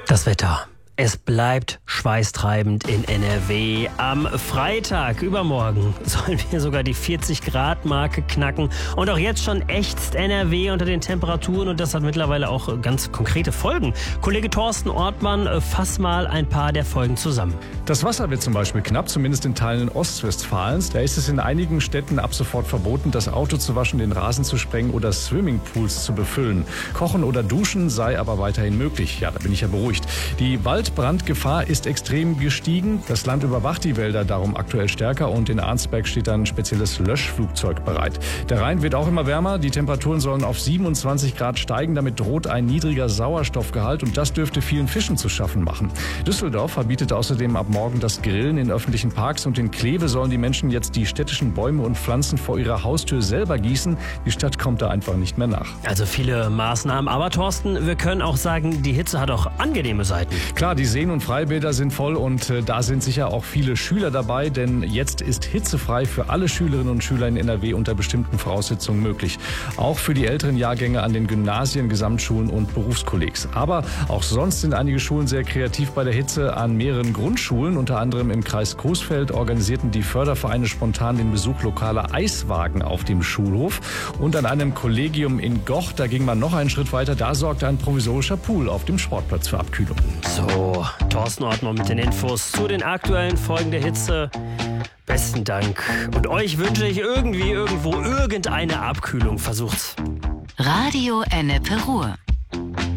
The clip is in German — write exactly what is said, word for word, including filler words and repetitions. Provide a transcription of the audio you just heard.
Das Wetter. Es bleibt schweißtreibend in N R W. Am Freitag, übermorgen, sollen wir sogar die vierzig Grad Marke knacken. Und auch jetzt schon ächzt N R W unter den Temperaturen und das hat mittlerweile auch ganz konkrete Folgen. Kollege Thorsten Ortmann, fass mal ein paar der Folgen zusammen. Das Wasser wird zum Beispiel knapp, zumindest in Teilen Ostwestfalens. Da ist es in einigen Städten ab sofort verboten, das Auto zu waschen, den Rasen zu sprengen oder Swimmingpools zu befüllen. Kochen oder Duschen sei aber weiterhin möglich. Ja, da bin ich ja beruhigt. Die Waldbrandgefahr ist extrem gestiegen. Das Land überwacht die Wälder darum aktuell stärker und in Arnsberg steht ein spezielles Löschflugzeug bereit. Der Rhein wird auch immer wärmer. Die Temperaturen sollen auf siebenundzwanzig Grad steigen. Damit droht ein niedriger Sauerstoffgehalt und das dürfte vielen Fischen zu schaffen machen. Düsseldorf verbietet außerdem ab morgen das Grillen in öffentlichen Parks und in Kleve sollen die Menschen jetzt die städtischen Bäume und Pflanzen vor ihrer Haustür selber gießen. Die Stadt kommt da einfach nicht mehr nach. Also viele Maßnahmen. Aber Thorsten, wir können auch sagen, die Hitze hat auch angenehme Seiten. Klar, die Seen und Freibäder sind voll und äh, da sind sicher auch viele Schüler dabei, denn jetzt ist hitzefrei für alle Schülerinnen und Schüler in N R W unter bestimmten Voraussetzungen möglich. Auch für die älteren Jahrgänge an den Gymnasien, Gesamtschulen und Berufskollegs. Aber auch sonst sind einige Schulen sehr kreativ bei der Hitze. An mehreren Grundschulen, unter anderem im Kreis Coesfeld, organisierten die Fördervereine spontan den Besuch lokaler Eiswagen auf dem Schulhof. Und an einem Kollegium in Goch, da ging man noch einen Schritt weiter, da sorgte ein provisorischer Pool auf dem Sportplatz für Abkühlung. So, Thorsten Ortmann mit den Infos zu den aktuellen Folgen der Hitze. Besten Dank. Und euch wünsche ich irgendwie irgendwo irgendeine Abkühlung. Versucht's. Radio Ennepe Ruhr.